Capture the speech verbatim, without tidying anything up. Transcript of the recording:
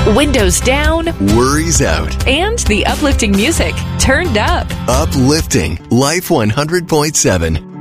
windows down, worries out. and the uplifting music turned up. Uplifting Life one hundred point seven.